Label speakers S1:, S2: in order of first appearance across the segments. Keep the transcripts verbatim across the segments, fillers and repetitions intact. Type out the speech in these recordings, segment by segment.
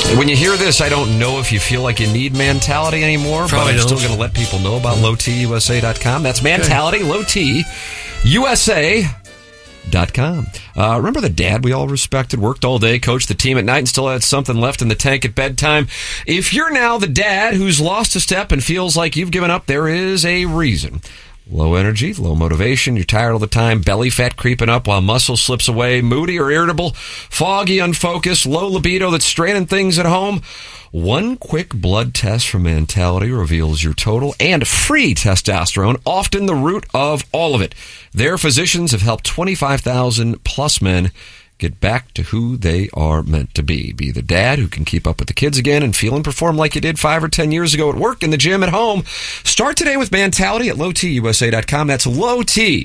S1: When you hear this, I don't know if you feel like you need Mentality anymore,
S2: Probably
S1: but I'm
S2: don't.
S1: still going to let people know about low t u s a dot com. That's Mentality, low t u s a dot com. Uh, remember the dad we all respected, worked all day, coached the team at night, and still had something left in the tank at bedtime? If you're now the dad who's lost a step and feels like you've given up, there is a reason. Low energy, low motivation, you're tired all the time, belly fat creeping up while muscle slips away, moody or irritable, foggy, unfocused, low libido that's straining things at home. One quick blood test from Mentality reveals your total and free testosterone, often the root of all of it. Their physicians have helped twenty-five thousand plus men get back to who they are meant to be. Be the dad who can keep up with the kids again and feel and perform like you did five or ten years ago at work, in the gym, at home. Start today with Mentality at low t u s a dot com. That's low t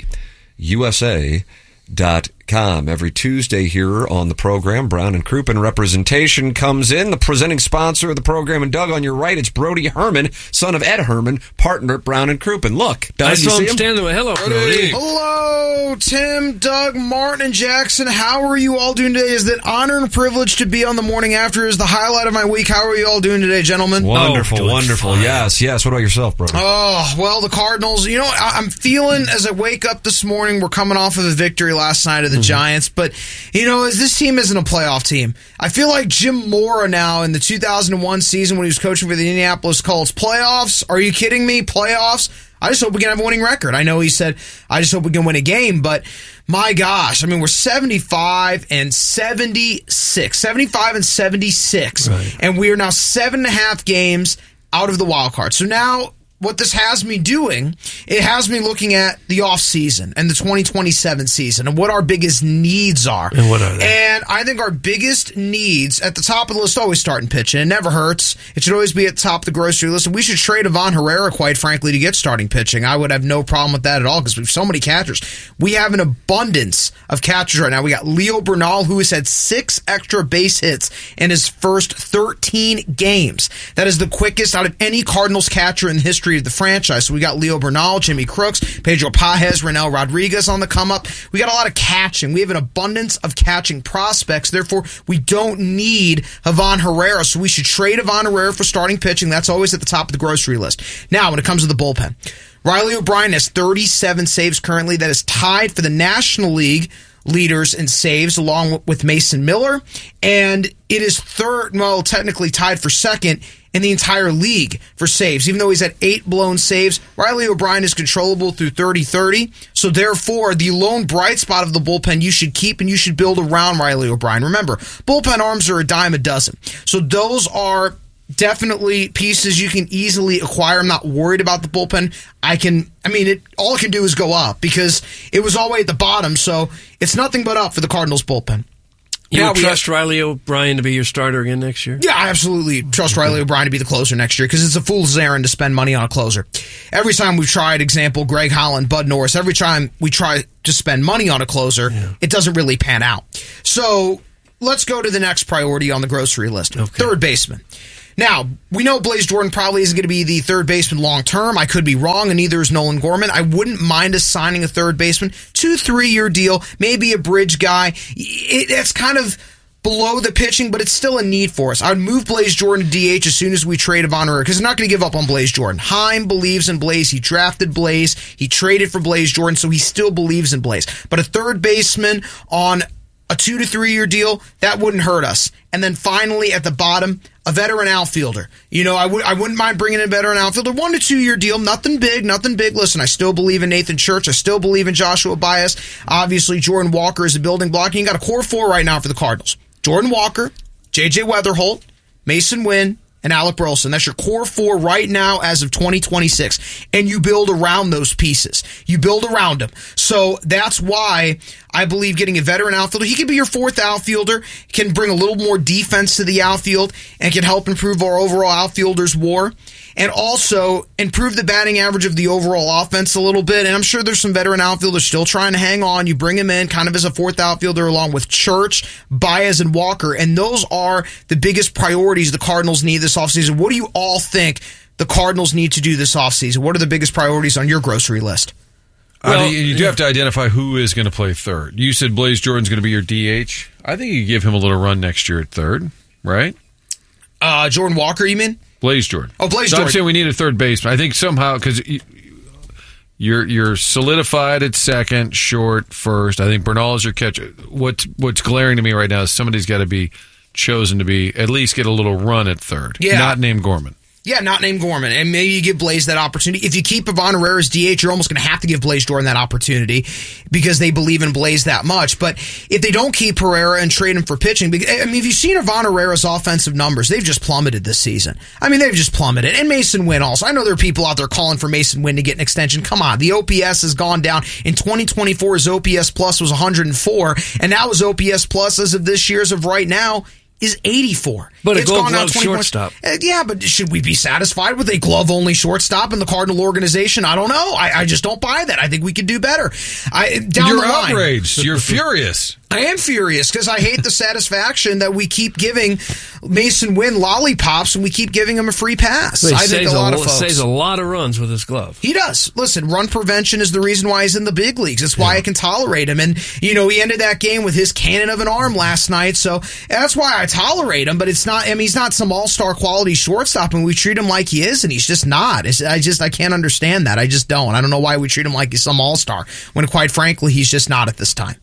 S1: u s a dot com. Every Tuesday here on the program, Brown and Crouppen Representation comes in. The presenting sponsor of the program, and Doug, on your right, it's Brody Herman, son of Ed Herman, partner at Brown and Crouppen. Look, Doug,
S2: I
S1: you
S2: saw
S1: see
S2: him
S1: him?
S2: standing there. Hello, Brody.
S3: Hello, Tim, Doug, Martin, and Jackson. How are you all doing today? Is it honor and privilege to be on the morning after is the highlight of my week. How are you all doing today, gentlemen?
S1: Wonderful,
S2: Oh,
S1: wonderful.
S2: fine.
S1: Yes, yes. What about yourself, Brody?
S3: Oh, well, the Cardinals, you know, I- I'm feeling as I wake up this morning, we're coming off of a victory last night of the
S1: Mm-hmm.
S3: Giants, but, you know, as this team isn't a playoff team, I feel like Jim Mora now in the two thousand one season when he was coaching for the Indianapolis Colts. Playoffs? Are you kidding me? Playoffs? I just hope we can have a winning record. I know he said, I just hope we can win a game, but my gosh, I mean, we're seventy-five and seventy-six. seventy-five and seventy-six.
S2: Right.
S3: And we are now seven and a half games out of the wild card. So now what this has me doing, it has me looking at the offseason and the twenty twenty-seven season and what our biggest needs are.
S2: And what are they?
S3: And I think our biggest needs at the top of the list, always starting pitching. It never hurts. It should always be at the top of the grocery list. And we should trade Ivan Herrera, quite frankly, to get starting pitching. I would have no problem with that at all because we have so many catchers. We have an abundance of catchers right now. We got Leo Bernal, who has had six extra base hits in his first thirteen games. That is the quickest out of any Cardinals catcher in the history of the franchise. So we got Leo Bernal, Jimmy Crooks, Pedro Pajes, Renel Rodriguez on the come up. We got a lot of catching. We have an abundance of catching prospects. Therefore, we don't need Ivan Herrera. So we should trade Ivan Herrera for starting pitching. That's always at the top of the grocery list. Now, when it comes to the bullpen, Riley O'Brien has thirty-seven saves currently. That is tied for the National League leaders in saves along with Mason Miller. And it is third, well, technically tied for second in the entire league for saves. Even though he's had eight blown saves, Riley O'Brien is controllable through thirty thirty. So therefore, the lone bright spot of the bullpen you should keep and you should build around Riley O'Brien. Remember, bullpen arms are a dime a dozen. So those are definitely pieces you can easily acquire. I'm not worried about the bullpen. I can, I mean, it all it can do is go up because it was all the way at the bottom. So it's nothing but up for the Cardinals bullpen.
S2: You
S3: Now
S2: would
S3: we
S2: trust Riley O'Brien to be your starter again next year?
S3: Yeah, I absolutely trust Riley O'Brien to be the closer next year because it's a fool's errand to spend money on a closer. Every time we've tried, example, Greg Holland, Bud Norris, every time we try to spend money on a closer, yeah. it doesn't really pan out. So let's go to the next priority on the grocery list. Okay. Third baseman. Now, we know Blaze Jordan probably isn't going to be the third baseman long term. I could be wrong, and neither is Nolan Gorman. I wouldn't mind us signing a third baseman. Two, three-year deal, maybe a bridge guy. It, it's kind of below the pitching, but it's still a need for us. I would move Blaze Jordan to D H as soon as we trade Ivan Herrera because they're not going to give up on Blaze Jordan. Heim believes in Blaze. He drafted Blaze. He traded for Blaze Jordan, so he still believes in Blaze. But a third baseman on a two to three year deal, that wouldn't hurt us. And then finally at the bottom, a veteran outfielder. You know, I would I wouldn't mind bringing in a veteran outfielder. One to two year deal, nothing big, nothing big. Listen, I still believe in Nathan Church. I still believe in Joshua Baez. Obviously, Jordan Walker is a building block. And you got a core four right now for the Cardinals. Jordan Walker, J J Weatherholt, Mason Wynn, and Alec Burleson. That's your core four right now as of twenty twenty-six. And you build around those pieces. You build around them. So that's why I believe getting a veteran outfielder, he could be your fourth outfielder, can bring a little more defense to the outfield, and can help improve our overall outfielders' war. And also improve the batting average of the overall offense a little bit. And I'm sure there's some veteran outfielders still trying to hang on. You bring him in kind of as a fourth outfielder along with Church, Baez, and Walker. And those are the biggest priorities the Cardinals need this offseason. What do you all think the Cardinals need to do this offseason? What are the biggest priorities on your grocery list?
S4: Well, I think you do have to identify who is going to play third. You said Blaze Jordan's going to be your D H. I think you give him a little run next year at third, right?
S3: Uh, Jordan Walker, you mean?
S4: Blaze Jordan.
S3: Oh, Blaze
S4: so
S3: Jordan.
S4: I'm saying we need a third baseman. I think somehow, because you're you're solidified at second, short, first. I think Bernal is your catcher. What's, what's glaring to me right now is somebody's got to be chosen to be, at least get a little run at third.
S3: Yeah.
S4: Not named Gorman.
S3: Yeah, not named Gorman. And maybe you give Blaze that opportunity. If you keep Ivan Herrera as D H, you're almost going to have to give Blaze Jordan that opportunity because they believe in Blaze that much. But if they don't keep Herrera and trade him for pitching, I mean, if you've seen Ivan Herrera's offensive numbers, they've just plummeted this season. I mean, they've just plummeted. And Mason Wynn also. I know there are people out there calling for Mason Wynn to get an extension. Come on. The O P S has gone down. In twenty twenty-four, his O P S plus was one hundred four. And now his O P S plus as of this year, as of right now, is eighty-four.
S2: But a
S3: It's
S2: Gold
S3: gone down
S2: Glove
S3: twenty points.
S2: shortstop.
S3: Uh, yeah, but should we be satisfied with a glove-only shortstop in the Cardinal organization? I don't know. I, I just don't buy that. I think we could do better. I, down
S4: You're
S3: the line,
S4: outraged. You're furious.
S3: I am furious because I hate the satisfaction that we keep giving Mason Wynn lollipops and we keep giving him a free pass.
S2: He
S3: I think
S2: saves
S3: a lot
S2: a,
S3: of folks.
S2: saves a lot of runs with his glove.
S3: He does. Listen, run prevention is the reason why he's in the big leagues. That's why
S2: Yeah.
S3: I can tolerate him. And, you know, he ended that game with his cannon of an arm last night. So that's why I tolerate him. But it's not, I mean, he's not some all-star quality shortstop and we treat him like he is. And he's just not. It's, I just, I can't understand that. I just don't. I don't know why we treat him like he's some all-star when quite frankly, he's just not at this time.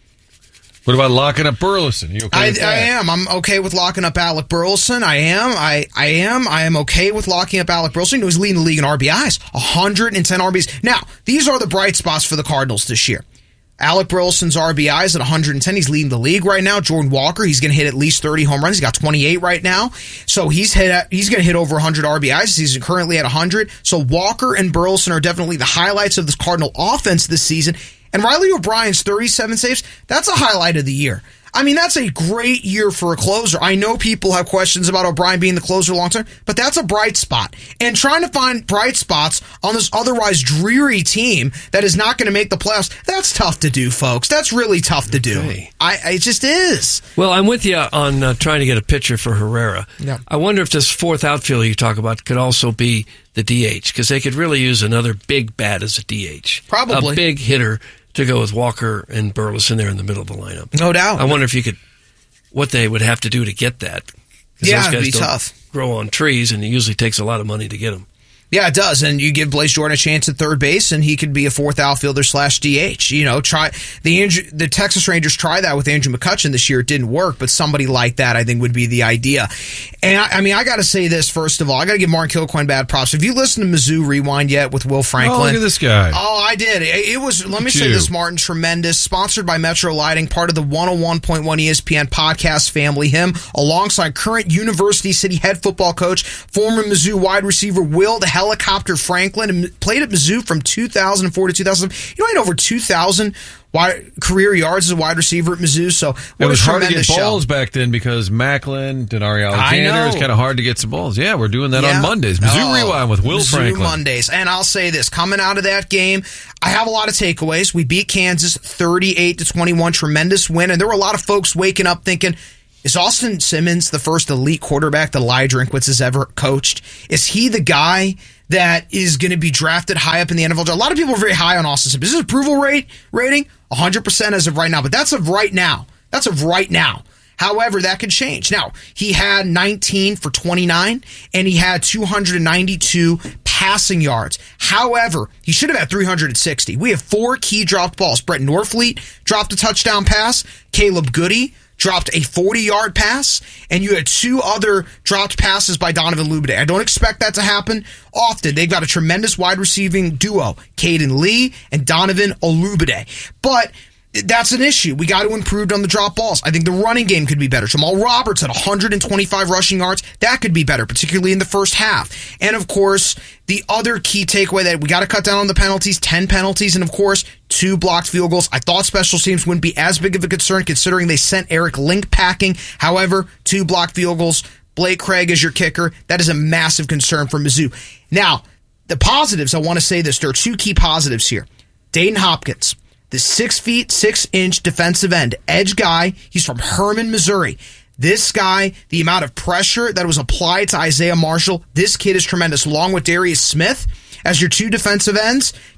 S4: What about locking up Burleson? You okay
S3: I,
S4: with that?
S3: I am. I'm okay with locking up Alec Burleson. I am. I, I am. I am okay with locking up Alec Burleson. He was leading the league in R B Is. one hundred ten R B Is. Now, these are the bright spots for the Cardinals this year. Alec Burleson's R B Is at one hundred ten. He's leading the league right now. Jordan Walker, he's going to hit at least thirty home runs. He's got twenty-eight right now. So he's hit. At, he's going to hit over one hundred R B Is. He's currently at one hundred. So Walker and Burleson are definitely the highlights of this Cardinal offense this season. And Riley O'Brien's thirty-seven saves, that's a highlight of the year. I mean, that's a great year for a closer. I know people have questions about O'Brien being the closer long term, but that's a bright spot. And trying to find bright spots on this otherwise dreary team that is not going to make the playoffs, that's tough to do, folks. That's really tough to do.
S2: Okay.
S3: I, I it just is.
S2: Well, I'm with you on uh, trying to get a pitcher for Herrera.
S3: Yeah.
S2: I wonder if this fourth outfielder you talk about could also be the D H, because they could really use another big bat as a D H.
S3: Probably.
S2: A big hitter to go with Walker and Burleson there in the middle of the lineup.
S3: No doubt.
S2: I wonder if you could, what they would have to do to get that. 'Cause
S3: Yeah,
S2: those
S3: it'd
S2: guys
S3: be
S2: don't
S3: tough.
S2: grow on trees, and it usually takes a lot of money to get them.
S3: Yeah, it does. And you give Blaze Jordan a chance at third base, and he could be a fourth outfielder slash D H. You know, try the Andrew, the Texas Rangers tried that with Andrew McCutchen this year. It didn't work, but somebody like that, I think, would be the idea. And I, I mean, I got to say this first of all. I got to give Martin Kilcoyne bad props. Have you listened to Mizzou Rewind yet with Will Franklin?
S4: Oh, look at this guy.
S3: Oh, I did. It, it was. Let me
S4: Look at
S3: say
S4: you.
S3: this, Martin. Tremendous. Sponsored by Metro Lighting, part of the one oh one point one E S P N podcast family. Him alongside current University City head football coach, former Mizzou wide receiver Will the Helicopter Franklin, and played at Mizzou from two thousand four to two thousand. You know, he had over two thousand wide, career yards as a wide receiver at Mizzou. So what
S4: It was
S3: a
S4: hard to get
S3: tremendous
S4: balls
S3: show.
S4: back then because Macklin, Denari
S3: I
S4: Alexander,
S3: know.
S4: it was kind of hard to get some balls. Yeah, we're doing that
S3: Yeah.
S4: on Mondays. Mizzou
S3: Oh,
S4: Rewind with Will
S3: Mizzou
S4: Franklin.
S3: Mondays. And I'll say this, coming out of that game, I have a lot of takeaways. We beat Kansas thirty-eight to twenty-one, tremendous win. And there were a lot of folks waking up thinking, is Austin Simmons the first elite quarterback that Eli Drinkwitz has ever coached? Is he the guy that is going to be drafted high up in the N F L? A lot of people are very high on Austin Simmons. His approval rate rating, one hundred percent as of right now. But that's of right now. That's of right now. However, that could change. Now, he had nineteen for twenty-nine, and he had two hundred ninety-two passing yards. However, he should have had three hundred sixty. We have four key dropped balls. Brett Norfleet dropped a touchdown pass. Caleb Goody dropped a forty-yard pass, and you had two other dropped passes by Donovan Lubide. I don't expect that to happen often. They've got a tremendous wide receiving duo, Caden Lee and Donovan Olubide. But that's an issue. We got to improve on the drop balls. I think the running game could be better. Jamal Roberts at one hundred twenty-five rushing yards. That could be better, particularly in the first half. And of course, the other key takeaway that we got to cut down on the penalties, ten penalties, and of course, two blocked field goals. I thought special teams wouldn't be as big of a concern considering they sent Eric Link packing. However, two blocked field goals. Blake Craig is your kicker. That is a massive concern for Mizzou. Now, the positives, I want to say this. There are two key positives here. Dayton Hopkins, the six feet, six inch defensive end, edge guy. He's from Herman, Missouri. This guy, the amount of pressure that was applied to Isaiah Marshall, this kid is tremendous. Along with Darius Smith as your two defensive ends,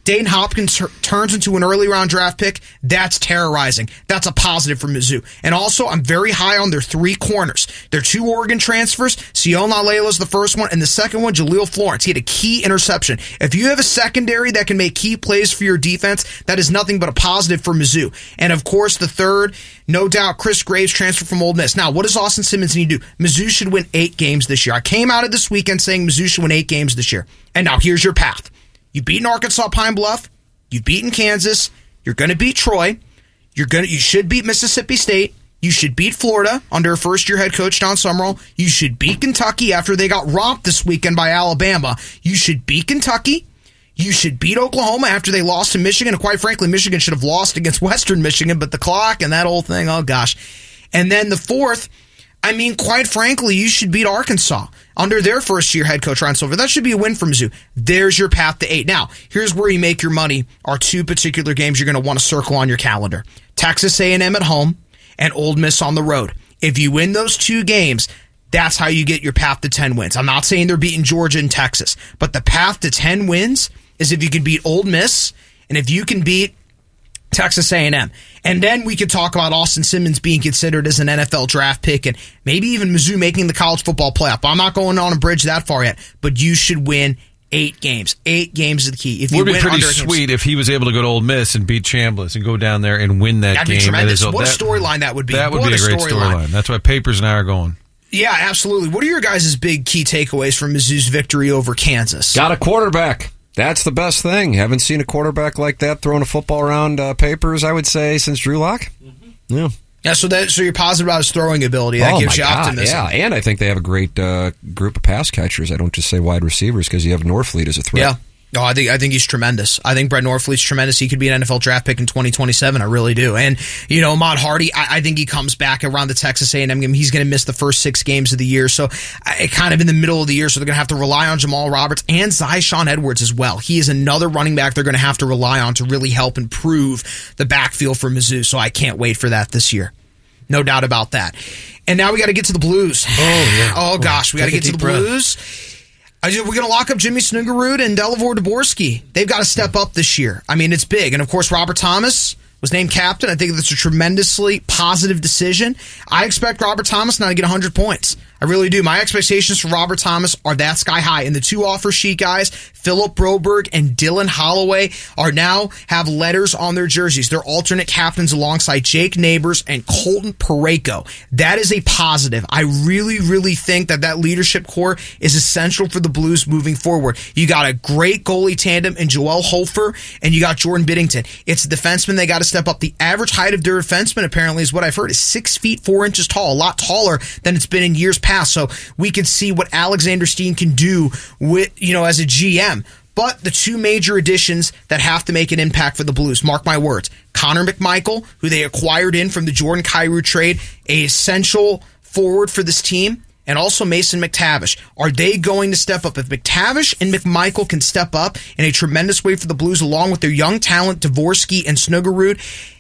S3: Dayton Hopkins tur- turns into an early round draft pick. That's terrorizing. That's a positive for Mizzou. And also, I'm very high on their three corners. Their two Oregon transfers, Siona Leila's the first one, and the second one, Jaleel Florence. He had a key interception. If you have a secondary that can make key plays for your defense, that is nothing but a positive for Mizzou. And of course, the third, no doubt, Chris Graves transfer from Ole Miss. Now, what does Austin Simmons need to do? Mizzou should win eight games this year. I came out of this weekend saying Mizzou should win eight games this year. And now here's your path. You've beaten Arkansas Pine Bluff. You've beaten Kansas. You're going to beat Troy. You're going to, you should beat Mississippi State. You should beat Florida under first-year head coach Don Summerall. You should beat Kentucky after they got romped this weekend by Alabama. You should beat Kentucky. You should beat Oklahoma after they lost to Michigan. And quite frankly, Michigan should have lost against Western Michigan, but the clock and that whole thing, oh gosh. And then the fourth, I mean, quite frankly, you should beat Arkansas under their first-year head coach, Ron Silver. That should be a win for Mizzou. There's your path to eight. Now, here's where you make your money are two particular games you're going to want to circle on your calendar. Texas A and M at home and Ole Miss on the road. If you win those two games, that's how you get your path to ten wins. I'm not saying they're beating Georgia and Texas, but the path to ten wins is if you can beat Ole Miss and if you can beat Texas A and M. And then we could talk about Austin Simmons being considered as an N F L draft pick and maybe even Mizzou making the college football playoff. I'm not going on a bridge that far yet, but you should win eight games. Eight games is the key. If you
S4: would be
S3: win
S4: pretty
S3: under
S4: sweet if he was able to go to Ole Miss and beat Chambliss and go down there and win that
S3: That'd
S4: game.
S3: be tremendous.
S4: That is,
S3: what
S4: that,
S3: a storyline that would be.
S4: That would
S3: what
S4: be a,
S3: a
S4: great
S3: storyline.
S4: storyline. That's why Papers and I are going.
S3: Yeah, absolutely. What are your guys' big key takeaways from Mizzou's victory over Kansas?
S1: Got a quarterback. That's the best thing. Haven't seen a quarterback like that throwing a football around uh, Papers, I would say, since Drew Lock. Mm-hmm. Yeah.
S3: Yeah, so that so you're positive about his throwing ability. That
S1: oh
S3: gives
S1: my
S3: you
S1: God,
S3: optimism.
S1: Yeah, and I think they have a great uh, group of pass catchers. I don't just say wide receivers because you have Norfleet as a threat.
S3: Yeah. No, I think I think he's tremendous. I think Brett Norfleet's tremendous. He could be an N F L draft pick in twenty twenty-seven. I really do. And, you know, Ahmad Hardy, I, I think he comes back around the Texas A and M game. He's going to miss the first six games of the year. So I, kind of in the middle of the year. So they're going to have to rely on Jamal Roberts and Zyshawn Edwards as well. He is another running back they're going to have to rely on to really help improve the backfield for Mizzou. So I can't wait for that this year. No doubt about that. And now we got to get to the Blues.
S2: Oh, yeah.
S3: Oh, gosh. We got to
S2: Take a
S3: get to the
S2: deep breath.
S3: Blues. We're going to lock up Jimmy Snuggerud and Delivor Dvorsky. They've got to step up this year. I mean, it's big. And, of course, Robert Thomas was named captain. I think that's a tremendously positive decision. I expect Robert Thomas now to get one hundred points. I really do. My expectations for Robert Thomas are that sky high. And the two offer sheet guys, Philip Broberg and Dylan Holloway, are now have letters on their jerseys. They're alternate captains alongside Jake Neighbors and Colton Parayko. That is a positive. I really, really think that that leadership core is essential for the Blues moving forward. You got a great goalie tandem in Joel Hofer, and you got Jordan Biddington. It's the defenseman they got to step up. The average height of their defenseman, apparently, is what I've heard, is six feet four inches tall, a lot taller than it's been in years past. So we could see what Alexander Steen can do with, you know, as a G M. But the two major additions that have to make an impact for the Blues, mark my words, Connor McMichael, who they acquired in from the Jordan Kyrou trade, a essential forward for this team, and also Mason McTavish. Are they going to step up? If McTavish and McMichael can step up in a tremendous way for the Blues, along with their young talent, Dvorsky and Snuggerud,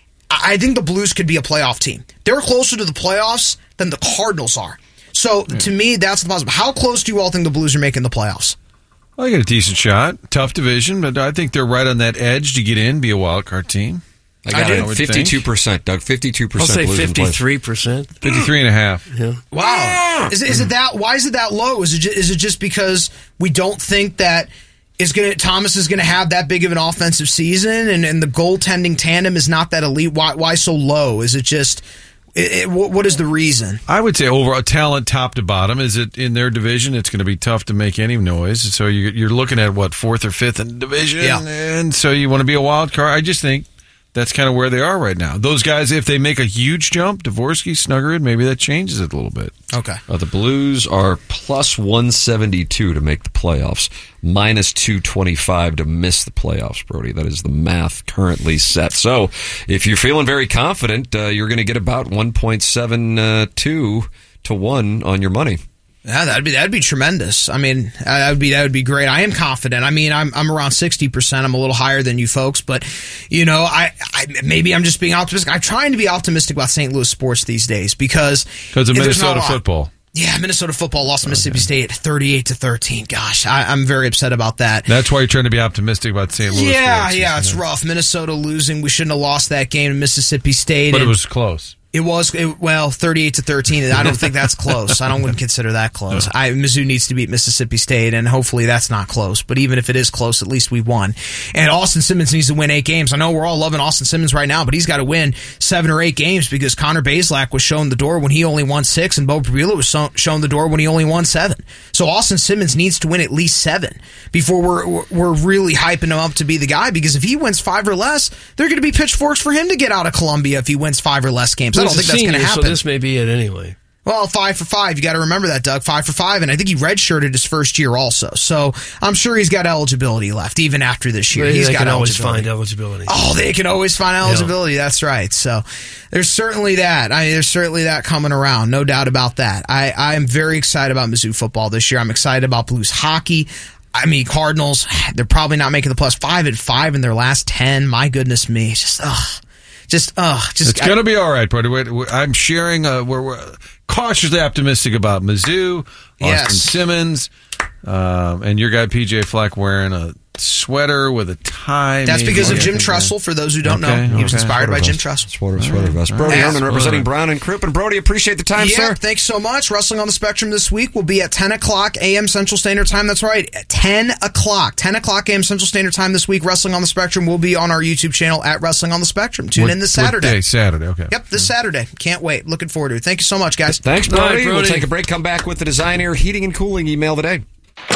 S3: I think the Blues could be a playoff team. They're closer to the playoffs than the Cardinals are. So, to me, that's the positive. How close do you all think the Blues are making the playoffs?
S4: I got a decent shot. Tough division, but I think they're right on that edge to get in, be a wild card team.
S1: I got
S4: I
S1: it. fifty-two percent, Doug. fifty-two percent.
S2: I'll say
S1: Blues in the playoffs.
S2: fifty-three percent.
S4: fifty-three and a half.
S2: Yeah.
S3: Wow. Is it, is it that? Why is it that low? Is it just, is it just because we don't think that is going to Thomas is going to have that big of an offensive season, and, and the goaltending tandem is not that elite? Why why so low? Is it just it, it, what is the reason?
S4: I would say overall talent top to bottom. Is it in their division? It's going to be tough to make any noise. So you're, you're looking at what, fourth or fifth in the division,
S3: Yeah.
S4: and so you want to be a wild card. I just think that's kind of where they are right now. Those guys, if they make a huge jump, Dvorsky, Snuggerud, maybe that changes it a little bit.
S3: Okay.
S1: Uh, the Blues are plus one seventy-two to make the playoffs, minus two twenty-five to miss the playoffs, Brody. That is the math currently set. So if you're feeling very confident, uh, you're going to get about one point seven two to one on your money.
S3: Yeah, that'd be that'd be tremendous. I mean, that would be that would be great. I am confident. I mean, I'm I'm around sixty percent. I'm a little higher than you folks, but you know, I, I maybe I'm just being optimistic. I'm trying to be optimistic about Saint Louis sports these days because
S4: Because of
S3: there's not
S4: Minnesota
S3: a lot.
S4: football.
S3: Yeah, Minnesota football lost to Mississippi State thirty-eight to thirteen. Gosh, I, I'm very upset about that.
S4: That's why you're trying to be optimistic about Saint Louis.
S3: Yeah, yeah, it's rough. Minnesota losing. We shouldn't have lost that game to Mississippi State.
S4: But it was close.
S3: It was, it, well, thirty-eight to thirteen. I don't think that's close. I don't wouldn't consider that close. I, Mizzou needs to beat Mississippi State, and hopefully that's not close. But even if it is close, at least we won. And Austin Simmons needs to win eight games. I know we're all loving Austin Simmons right now, but he's got to win seven or eight games because Connor Bazelak was shown the door when he only won six, and Bo Pribula was so, shown the door when he only won seven. So Austin Simmons needs to win at least seven before we're we're really hyping him up to be the guy, because if he wins five or less, they're going to be pitchforks for him to get out of Columbia if he wins five or less games. I don't think that's going to happen.
S2: So this may be it anyway.
S3: Well, five for five. You got to remember that, Doug. Five for five. And I think he redshirted his first year also. So I'm sure he's got eligibility left, even after this year.
S2: They,
S3: he's
S2: they
S3: got
S2: can always
S3: eligibility.
S2: find eligibility.
S3: Oh, they can always find eligibility. Yeah. That's right. So there's certainly that. I mean, there's certainly that coming around. No doubt about that. I, I am very excited about Mizzou football this year. I'm excited about Blues hockey. I mean, Cardinals, they're probably not making the plus five at five in their last ten. My goodness me. It's just, ugh. Just, ugh. Just,
S4: it's going to be all right, buddy. I'm sharing, uh, we're, we're cautiously optimistic about Mizzou, Austin
S3: yes.
S4: Simmons, um, and your guy P J Fleck wearing a sweater with a tie.
S3: That's
S4: maybe.
S3: because of Jim Tressel, for those who don't
S4: okay,
S3: know. He was
S4: okay.
S3: inspired
S1: Sweater
S3: by
S1: vest.
S3: Jim Tressel.
S1: Sweater, sweater vest. Brody
S3: Right.
S1: Herman representing Brown and Crouppen. Brody, appreciate the time,
S3: yeah,
S1: sir.
S3: Thanks so much. Wrestling on the Spectrum this week will be at ten o'clock a.m. Central Standard Time. That's right, at ten o'clock. ten o'clock a.m. Central Standard Time this week. Wrestling on the Spectrum will be on our YouTube channel at Wrestling on the Spectrum. Tune
S4: what,
S3: in this
S4: what
S3: Saturday.
S4: Day? Saturday, okay.
S3: Yep, this Saturday. Can't wait. Looking forward to it. Thank you so much, guys.
S1: Thanks, Brody.
S2: Bye, Brody.
S1: We'll take a break. Come back with the Design Air Heating and Cooling email today.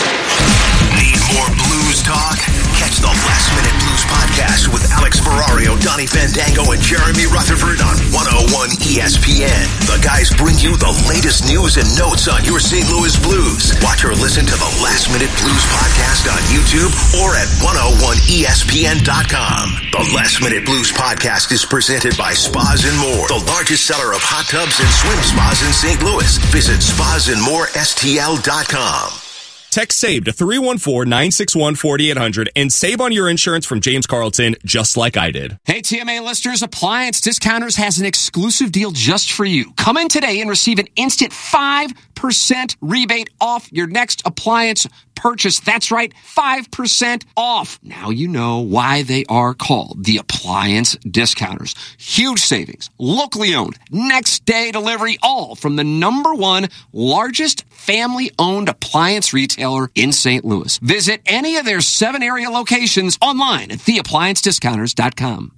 S5: Need more blues talk? Catch the Last Minute Blues podcast with Alex Ferrario, Donnie Fandango, and Jeremy Rutherford on one oh one E S P N. The guys bring you the latest news and notes on your Saint Louis Blues. Watch or listen to the Last Minute Blues podcast on YouTube or at one oh one E S P N dot com. The Last Minute Blues podcast is presented by Spas and More, the largest seller of hot tubs and swim spas in Saint Louis. Visit spas and more S T L dot com.
S6: Text SAVE to three one four, nine six one, four eight zero zero and save on your insurance from James Carlton, just like I did.
S7: Hey, T M A listeners, Appliance Discounters has an exclusive deal just for you. Come in today and receive an instant five percent rebate off your next appliance purchase. That's right, five percent off. Now you know why they are called the Appliance Discounters. Huge savings, locally owned, next day delivery, all from the number one largest family-owned appliance retailer in Saint Louis. Visit any of their seven area locations online at the appliance discounters dot com.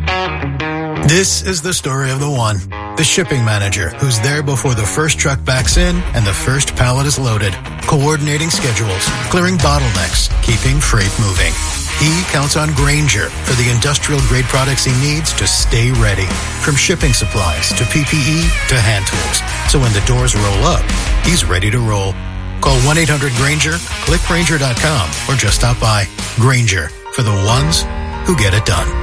S8: This is the story of the one, the shipping manager who's there before the first truck backs in and the first pallet is loaded, coordinating schedules, clearing bottlenecks, keeping freight moving. He counts on Grainger for the industrial-grade products he needs to stay ready, from shipping supplies to P P E to hand tools. So when the doors roll up, he's ready to roll. Call one eight hundred Grainger, click Grainger dot com, or just stop by. Grainger, for the ones who get it done.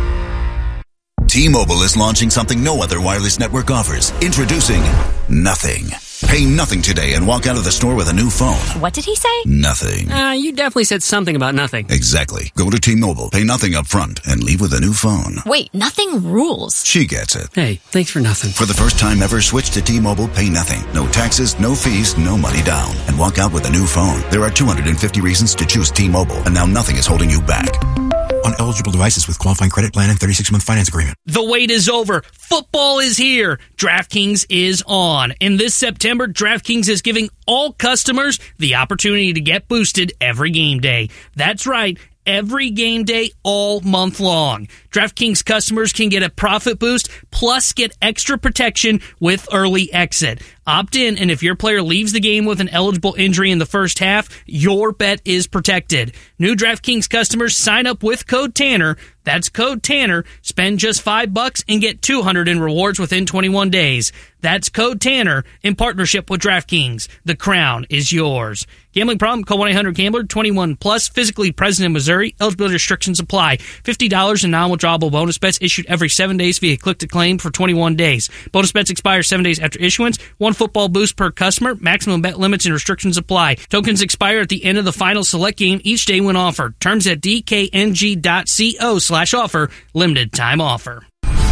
S9: T-Mobile is launching something no other wireless network offers. Introducing Nothing. Pay nothing today and walk out of the store with a new phone.
S10: What did he say?
S9: Nothing.
S10: Uh, you definitely said something about nothing.
S9: Exactly. Go to T-Mobile, pay nothing up front, and leave with a new phone.
S10: Wait, nothing rules.
S9: She gets it.
S10: Hey, thanks for nothing.
S9: For the first time ever, switch to T-Mobile, pay nothing. No taxes, no fees, no money down. And walk out with a new phone. There are two hundred fifty reasons to choose T-Mobile, and now nothing is holding you back.
S11: On eligible devices with qualifying credit plan and thirty-six month finance agreement.
S12: The wait is over. Football is here. DraftKings is on. And this September, DraftKings is giving all customers the opportunity to get boosted every game day. That's right. Every game day all month long. DraftKings customers can get a profit boost plus get extra protection with early exit. Opt in, and if your player leaves the game with an eligible injury in the first half, your bet is protected. New DraftKings customers sign up with code Tanner. That's code Tanner. Spend just five bucks and get two hundred in rewards within twenty-one days. That's code Tanner in partnership with DraftKings. The crown is yours. Gambling problem? Call one eight hundred gambler. twenty-one plus. Physically present in Missouri. Eligibility restrictions apply. fifty dollars in non-withdrawable bonus bets issued every seven days via click-to-claim for twenty-one days. Bonus bets expire seven days after issuance. One football boost per customer. Maximum bet limits and restrictions apply. Tokens expire at the end of the final select game each day when offered. Terms at d k n g dot co slash offer. Limited time offer.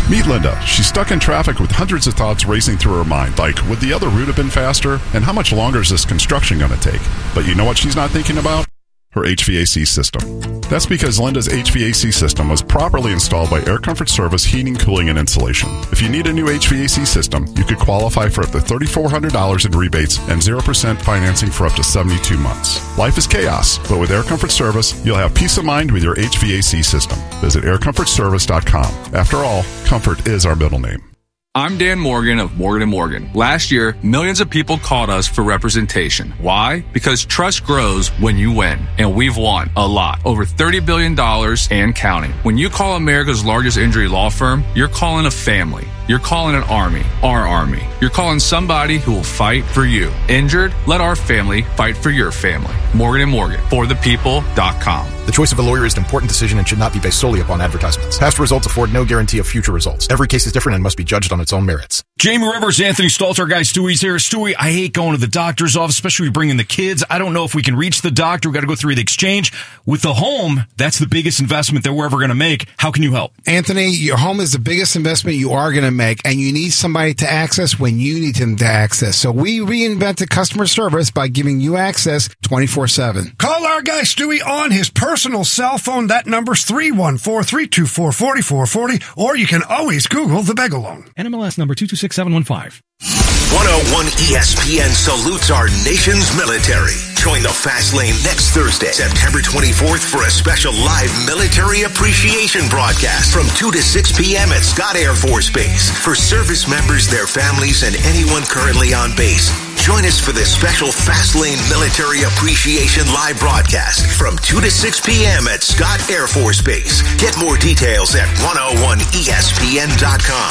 S13: Meet Linda. She's stuck in traffic with hundreds of thoughts racing through her mind, like, would the other route have been faster? And how much longer is this construction going to take? But you know what she's not thinking about? Her H V A C system. That's because Linda's H V A C system was properly installed by Air Comfort Service Heating, Cooling, and Insulation. If you need a new H V A C system, you could qualify for up to three thousand four hundred dollars in rebates and zero percent financing for up to seventy-two months. Life is chaos, but with Air Comfort Service, you'll have peace of mind with your H V A C system. Visit air comfort service dot com. After all, comfort is our middle name.
S14: I'm Dan Morgan of Morgan and Morgan. Last year, millions of people called us for representation. Why? Because trust grows when you win. And we've won a lot. Over thirty billion dollars and counting. When you call America's largest injury law firm, you're calling a family. You're calling an army. Our army. You're calling somebody who will fight for you. Injured? Let our family fight for your family. Morgan and Morgan. For the people dot com.
S15: The choice of a lawyer is an important decision and should not be based solely upon advertisements. Past results afford no guarantee of future results. Every case is different and must be judged on its own merits.
S16: Jamie Rivers, Anthony Stalter, guy Stewie's here. Stewie, I hate going to the doctor's office, especially bringing the kids. I don't know if we can reach the doctor. We've got to go through the exchange. With the home, that's the biggest investment that we're ever going to make. How can you help?
S17: Anthony, your home is the biggest investment you are going to make, and you need somebody to access when you need them to access. So we reinvented customer service by giving you access twenty-four seven.
S18: Call our guy Stewie on his personal cell phone. That number's three one four, three two four, four four four zero, or you can always Google the Bagel Loan.
S19: N M L S number two two six seven one five.
S5: one oh one E S P N salutes our nation's military. Join the Fast Lane next Thursday, September twenty-fourth, for a special live military appreciation broadcast from two to six p.m. at Scott Air Force Base. For service members, their families, and anyone currently on base, join us for this special Fast Lane Military Appreciation live broadcast from two to six p.m. at Scott Air Force Base. Get more details at one oh one E S P N dot com.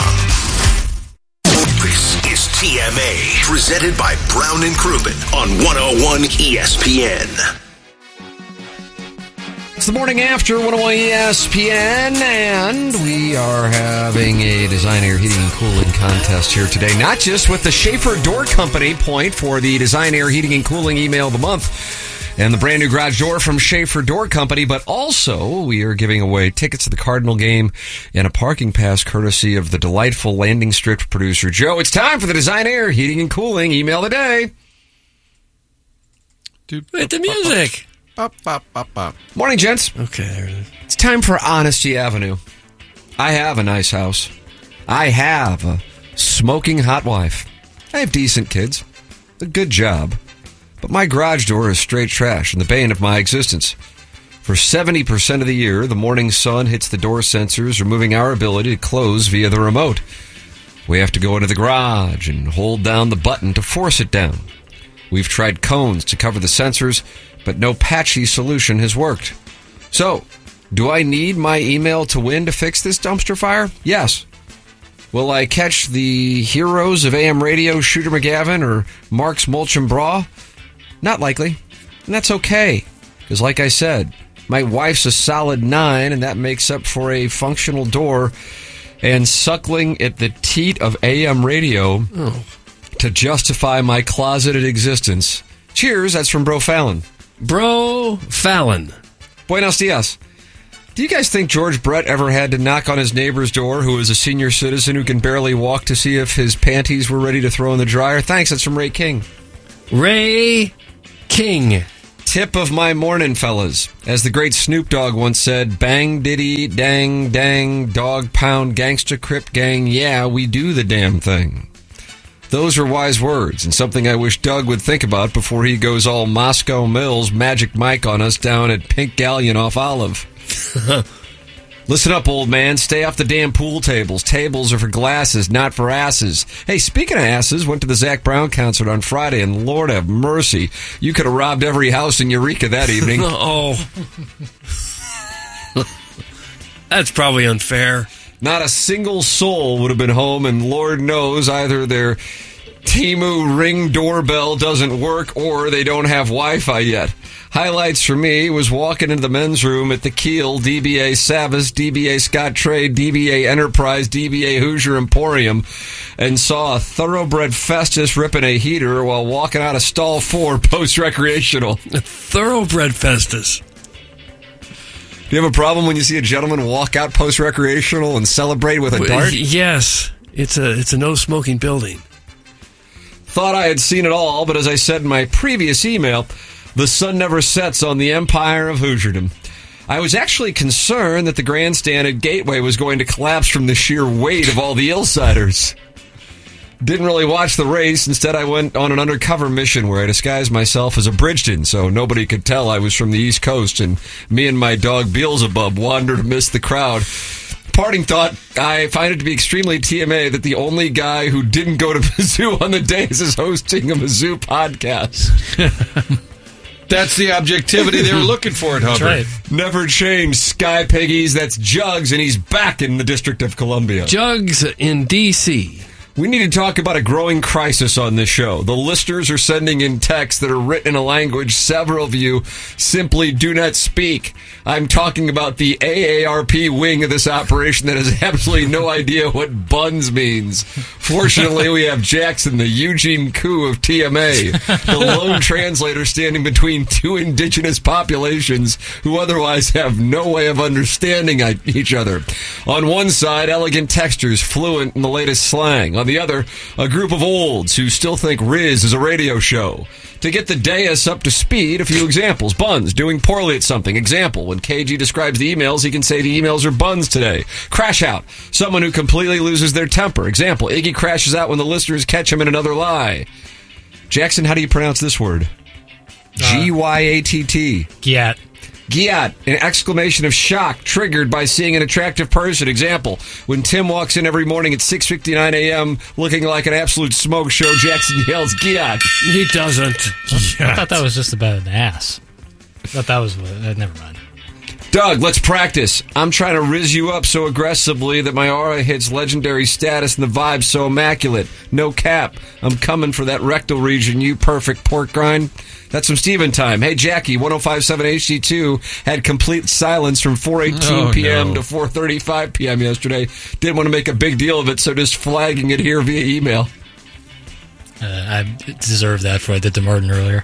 S5: This is T M A, presented by Brown and Crouppen on one oh one E S P N.
S1: It's the morning after one oh one E S P N, and we are having a Design Air Heating and Cooling contest here today. Not just with the Schaefer Door Company point for the Design Air Heating and Cooling Email of the Month and the brand new garage door from Schaefer Door Company, but also we are giving away tickets to the Cardinal game and a parking pass courtesy of the delightful landing strip producer Joe. It's time for the Design Air Heating and Cooling Email of the Day.
S2: Wait, the music.
S4: Bop, bop, bop, bop.
S1: Morning, gents.
S2: Okay, there it is.
S1: It's time for Honesty Avenue. I have a nice house. I have a smoking hot wife. I have decent kids. A good job. But my garage door is straight trash and the bane of my existence. For seventy percent of the year, the morning sun hits the door sensors, removing our ability to close via the remote. We have to go into the garage and hold down the button to force it down. We've tried cones to cover the sensors, but no patchy solution has worked. So, do I need my email to win to fix this dumpster fire? Yes. Will I catch the heroes of A M radio, Shooter McGavin or Mark's Mulch and Bra? Not likely. And that's okay. Because like I said, my wife's a solid nine, and that makes up for a functional door and suckling at the teat of A M radio oh. to justify my closeted existence. Cheers, that's from Bro Fallon.
S2: Bro Fallon.
S1: Buenos dias. Do you guys think George Brett ever had to knock on his neighbor's door, who is a senior citizen who can barely walk, to see if his panties were ready to throw in the dryer? Thanks, that's from Ray King.
S2: Ray King.
S1: Tip of my morning, fellas. As the great Snoop Dogg once said, bang, diddy, dang, dang, dog pound, gangsta, crip gang, yeah, we do the damn thing. Those are wise words, and something I wish Doug would think about before he goes all Moscow Mills Magic Mike on us down at Pink Galleon off Olive. Listen up, old man. Stay off the damn pool tables. Tables are for glasses, not for asses. Hey, speaking of asses, went to the Zac Brown concert on Friday, and Lord have mercy, you could have robbed every house in Eureka that evening.
S2: Oh. That's probably unfair.
S1: Not a single soul would have been home, and Lord knows either their Temu Ring doorbell doesn't work or they don't have Wi-Fi yet. Highlights for me was walking into the men's room at the Kiel, D B A Savas, D B A Scott Trade, D B A Enterprise, D B A Hoosier Emporium, and saw a thoroughbred Festus ripping a heater while walking out of stall four post-recreational.
S2: A thoroughbred Festus.
S1: Do you have a problem when you see a gentleman walk out post-recreational and celebrate with a dart?
S2: Yes. It's a, it's a no-smoking building.
S1: Thought I had seen it all, but as I said in my previous email, the sun never sets on the empire of Hoosierdom. I was actually concerned that the grandstand at Gateway was going to collapse from the sheer weight of all the Illsiders. Didn't really watch the race. Instead, I went on an undercover mission where I disguised myself as a Bridgeton so nobody could tell I was from the East Coast, and me and my dog Beelzebub wandered amidst the crowd. Parting thought, I find it to be extremely T M A that the only guy who didn't go to Mizzou on the days is hosting a Mizzou podcast.
S4: That's the objectivity they were looking for at Hubbard.
S1: Right. Never change, Sky Piggies. That's Jugs, and he's back in the District of Columbia.
S2: Jugs in D C
S1: We need to talk about a growing crisis on this show. The listeners are sending in texts that are written in a language several of you simply do not speak. I'm talking about the A A R P wing of this operation that has absolutely no idea what buns means. Fortunately, we have Jackson, the Eugene Koo of T M A, the lone translator standing between two indigenous populations who otherwise have no way of understanding each other. On one side, elegant textures, fluent in the latest slang. On the other, a group of olds who still think Riz is a radio show. To get the dais up to speed, a few examples. Buns, doing poorly at something. Example, when K G describes the emails, he can say the emails are buns today. Crash out, someone who completely loses their temper. Example, Iggy crashes out when the listeners catch him in another lie. Jackson, how do you pronounce this word? G Y A T T.
S20: Giat.
S1: Giat, an exclamation of shock triggered by seeing an attractive person. Example, when Tim walks in every morning at six fifty-nine a.m. looking like an absolute smoke show, Jackson yells, Giat.
S2: He doesn't.
S20: I thought that was just about an ass. I thought that was, uh, never mind.
S1: Doug, let's practice. I'm trying to riz you up so aggressively that my aura hits legendary status and the vibe's so immaculate. No cap. I'm coming for that rectal region, you perfect pork grind. That's some Steven time. Hey, Jackie, one oh five point seven H D two had complete silence from four eighteen p.m.
S4: Oh, no.
S1: to four thirty-five p.m. yesterday. Didn't want to make a big deal of it, so just flagging it here via email.
S20: Uh, I deserve that for what I did to Martin earlier.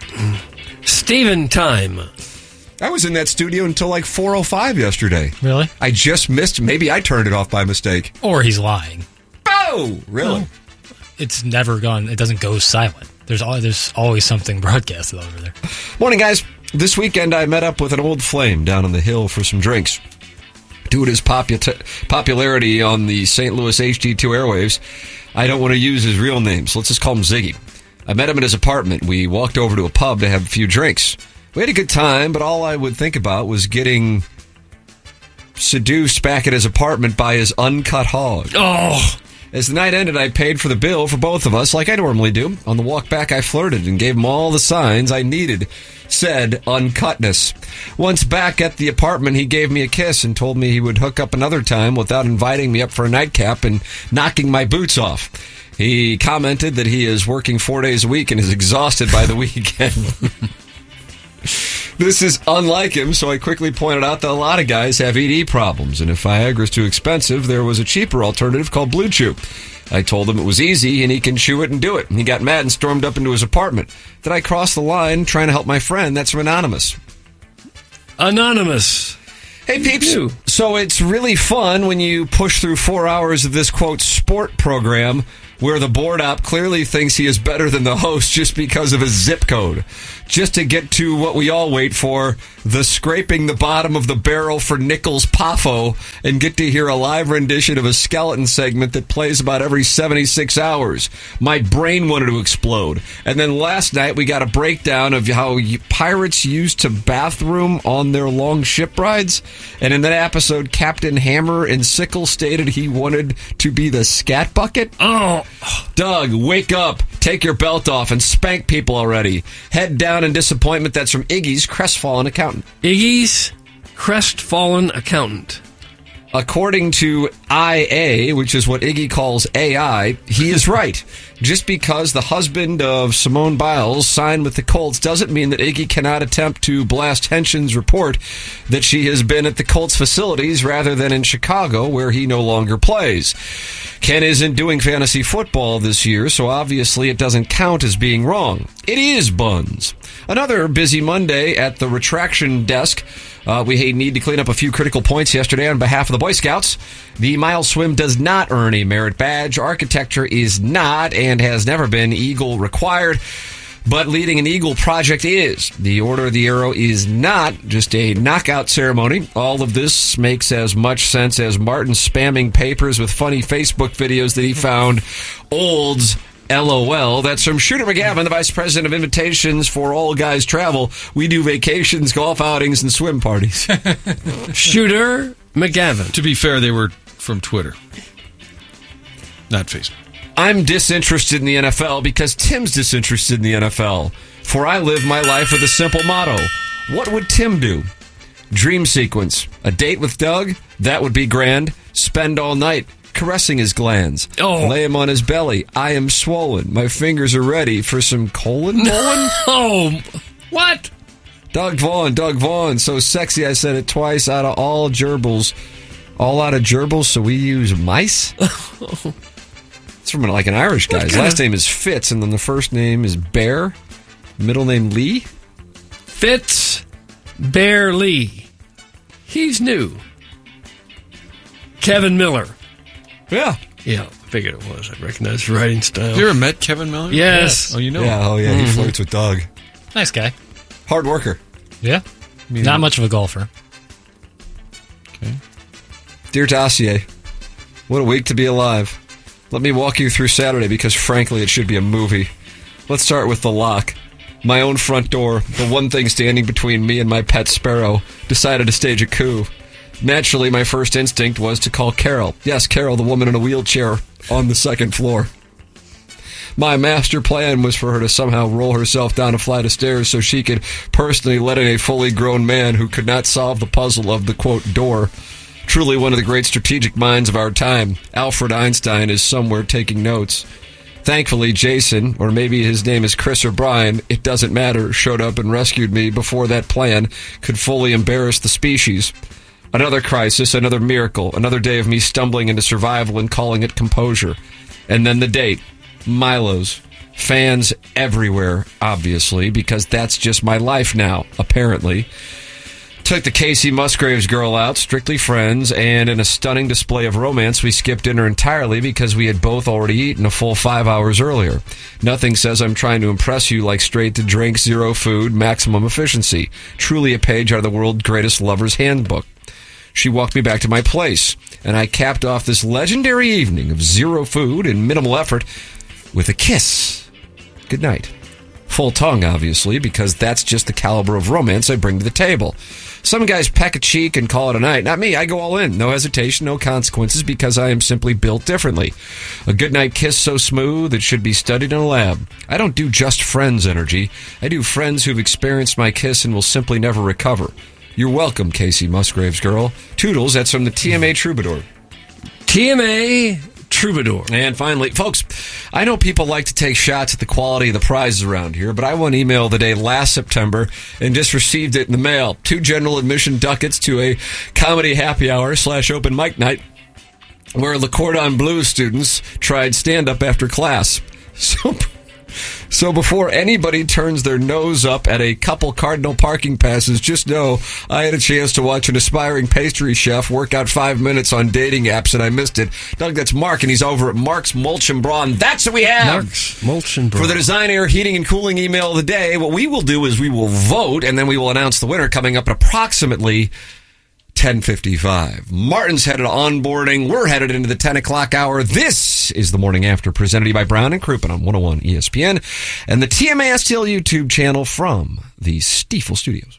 S2: Steven time.
S1: I was in that studio until like four oh five yesterday.
S20: Really?
S1: I just missed. Maybe I turned it off by mistake.
S20: Or he's lying.
S1: Oh, really?
S20: No. It's never gone. It doesn't go silent. There's always, there's always something broadcasted over there.
S1: Morning, guys. This weekend I met up with an old flame down on the hill for some drinks. Due to his popu- popularity on the Saint Louis H D two airwaves, I don't want to use his real name, so let's just call him Ziggy. I met him at his apartment. We walked over to a pub to have a few drinks. We had a good time, but all I would think about was getting seduced back at his apartment by his uncut hog.
S2: Oh!
S1: As the night ended, I paid for the bill for both of us, like I normally do. On the walk back, I flirted and gave him all the signs I needed, said uncutness. Once back at the apartment, he gave me a kiss and told me he would hook up another time without inviting me up for a nightcap and knocking my boots off. He commented that he is working four days a week and is exhausted by the weekend. This is unlike him, so I quickly pointed out that a lot of guys have E D problems, and if Viagra's too expensive, there was a cheaper alternative called Blue Chew. I told him it was easy, and he can chew it and do it. And he got mad and stormed up into his apartment. Then I crossed the line trying to help my friend. That's from Anonymous.
S2: Anonymous.
S1: Hey, peeps. So it's really fun when you push through four hours of this, quote, sport program where the board op clearly thinks he is better than the host just because of his zip code. Just to get to what we all wait for, the scraping the bottom of the barrel for Nichols Poffo, and get to hear a live rendition of a skeleton segment that plays about every seventy-six hours. My brain wanted to explode. And then last night we got a breakdown of how pirates used to bathroom on their long ship rides. And in that episode, Captain Hammer and Sickle stated he wanted to be the scat bucket.
S2: Oh,
S1: Doug, wake up, take your belt off, and spank people already. Head down in disappointment. That's from Iggy's crestfallen accountant.
S2: Iggy's crestfallen accountant.
S1: According to I A, which is what Iggy calls A I, he is right. Just because the husband of Simone Biles signed with the Colts doesn't mean that Iggy cannot attempt to blast Henshin's report that she has been at the Colts facilities rather than in Chicago, where he no longer plays. Ken isn't doing fantasy football this year, so obviously it doesn't count as being wrong. It is buns. Another busy Monday at the retraction desk. Uh, we need to clean up a few critical points yesterday on behalf of the Boy Scouts. The mile swim does not earn a merit badge. Architecture is not and has never been Eagle required. But leading an Eagle project is. The Order of the Arrow is not just a knockout ceremony. All of this makes as much sense as Martin spamming papers with funny Facebook videos that he found. Olds, LOL. That's from Shooter McGavin, the Vice President of Invitations for All Guys Travel. We do vacations, golf outings, and swim parties.
S2: Shooter McGavin.
S4: To be fair, they were from Twitter, not Facebook.
S1: I'm disinterested in the N F L because Tim's disinterested in the N F L. For I live my life with a simple motto. What would Tim do? Dream sequence. A date with Doug? That would be grand. Spend all night caressing his glands.
S2: Oh.
S1: Lay him on his belly. I am swollen. My fingers are ready for some colon bowling?
S2: Oh, what?
S1: Doug Vaughn, Doug Vaughn. So sexy I said it twice out of all gerbils. All out of gerbils, so we use mice? It's from like an Irish guy. His last name is Fitz, and then the first name is Bear. Middle name Lee.
S2: Fitz Bear Lee. He's new. Kevin Miller.
S1: Yeah.
S2: Yeah, I figured it was. I recognize the writing style.
S4: Have you ever met Kevin Miller?
S2: Yes.
S4: Oh, you know
S1: Yeah,
S4: him.
S1: oh yeah,
S2: Mm-hmm.
S1: he flirts with Doug.
S20: Nice guy.
S1: Hard worker.
S20: Yeah. Not much of a golfer.
S4: Okay.
S1: Dear Dossier, what a week to be alive. Let me walk you through Saturday because, frankly, it should be a movie. Let's start with the lock. My own front door, the one thing standing between me and my pet sparrow, decided to stage a coup. Naturally, my first instinct was to call Carol. Yes, Carol, the woman in a wheelchair on the second floor. My master plan was for her to somehow roll herself down a flight of stairs so she could personally let in a fully grown man who could not solve the puzzle of the, quote, door. Truly one of the great strategic minds of our time. Alfred Einstein is somewhere taking notes. Thankfully, Jason, or maybe his name is Chris or Brian, it doesn't matter, showed up and rescued me before that plan could fully embarrass the species. Another crisis, another miracle, another day of me stumbling into survival and calling it composure. And then the date. Milo's. Fans everywhere, obviously, because that's just my life now, apparently. Took the Casey Musgraves girl out, strictly friends, and in a stunning display of romance, we skipped dinner entirely because we had both already eaten a full five hours earlier. Nothing says I'm trying to impress you like straight to drink, zero food, maximum efficiency. Truly a page out of the world's greatest lover's handbook. She walked me back to my place, and I capped off this legendary evening of zero food and minimal effort with a kiss. Good night. Full tongue, obviously, because that's just the caliber of romance I bring to the table. Some guys peck a cheek and call it a night. Not me. I go all in. No hesitation, no consequences, because I am simply built differently. A goodnight kiss so smooth it should be studied in a lab. I don't do just friends energy. I do friends who've experienced my kiss and will simply never recover. You're welcome, Casey Musgraves girl. Toodles, that's from the T M A Troubadour.
S2: T M A Troubadour.
S1: And finally, folks, I know people like to take shots at the quality of the prizes around here, but I won email the day last September and just received it in the mail. Two general admission ducats to a comedy happy hour slash open mic night where Le Cordon Bleu students tried stand-up after class. So... So before anybody turns their nose up at a couple Cardinal parking passes, just know I had a chance to watch an aspiring pastry chef work out five minutes on dating apps, and I missed it. Doug, that's Mark, and he's over at Mark's Mulch and Brawn. That's what we have.
S2: Mark's Mulch and Brawn.
S1: For the Design Air Heating and Cooling email of the day, what we will do is we will vote, and then we will announce the winner coming up at approximately ten fifty-five. Martin's headed to onboarding. We're headed into the ten o'clock hour. This is the Morning After, presented to you by Brown and Crouppen on one oh one E S P N and the T M A S T L YouTube channel from the Stiefel Studios.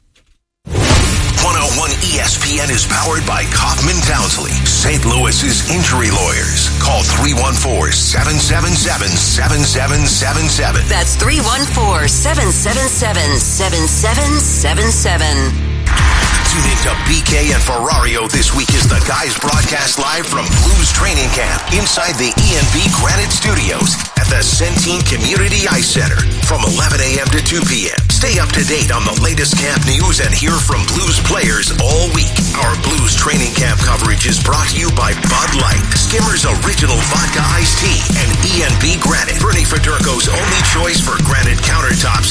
S5: one oh one E S P N is powered by Kaufman Townsley, Saint Louis's injury lawyers. Call three one four, seven seven seven, seven seven seven seven.
S21: That's three one four, seven seven seven, seven seven seven seven.
S5: Tune in to B K and Ferrario this week as the guys broadcast live from Blues Training Camp inside the E and B Granite Studios at the Centene Community Ice Center from eleven a.m. to two p.m. Stay up to date on the latest camp news and hear from Blues players all week. Our Blues Training Camp coverage is brought to you by Bud Light, Skimmer's Original Vodka Iced Tea, and E and B Granite, Bernie Federko's only choice for granite countertops, cabinets,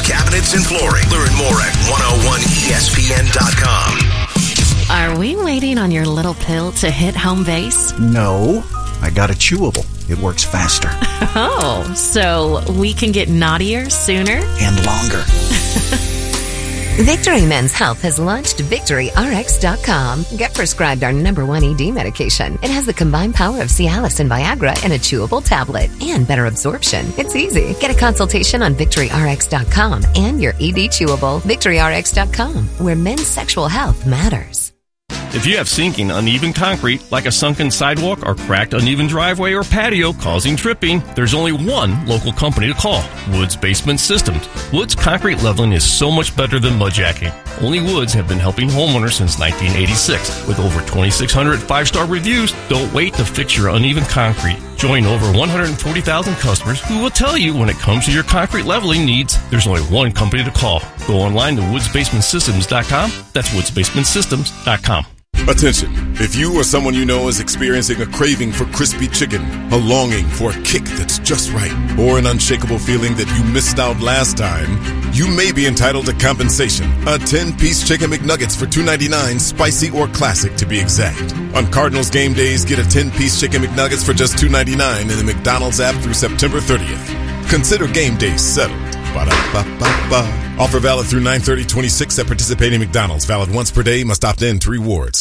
S5: carpets, and flooring. Learn more at one oh one E S P N dot com.
S10: Are we waiting on your little pill to hit home base?
S11: No, I got a chewable. It works faster.
S10: Oh, so we can get naughtier sooner?
S11: And longer.
S3: Victory Men's Health has launched Victory R X dot com. Get prescribed our number one E D medication. It has the combined power of Cialis and Viagra in a chewable tablet and better absorption. It's easy. Get a consultation on Victory R X dot com and your E D chewable. Victory R X dot com, where men's sexual health matters.
S22: If you have sinking, uneven concrete, like a sunken sidewalk or cracked, uneven driveway or patio causing tripping, there's only one local company to call, Woods Basement Systems. Woods concrete leveling is so much better than mudjacking. Only Woods have been helping homeowners since nineteen eighty-six. With over twenty-six hundred five-star reviews, don't wait to fix your uneven concrete. Join over one hundred forty thousand customers who will tell you when it comes to your concrete leveling needs, there's only one company to call. Go online to woods basement systems dot com. That's woods basement systems dot com.
S23: Attention! If you or someone you know is experiencing a craving for crispy chicken, a longing for a kick that's just right, or an unshakable feeling that you missed out last time, you may be entitled to compensation. A ten-piece Chicken McNuggets for two ninety-nine, spicy or classic to be exact. On Cardinals game days, get a ten-piece Chicken McNuggets for just two ninety-nine in the McDonald's app through September thirtieth. Consider game days settled. Ba-da-ba-ba-ba. Offer valid through nine thirty twenty-six at participating McDonald's. Valid once per day. Must opt in to rewards.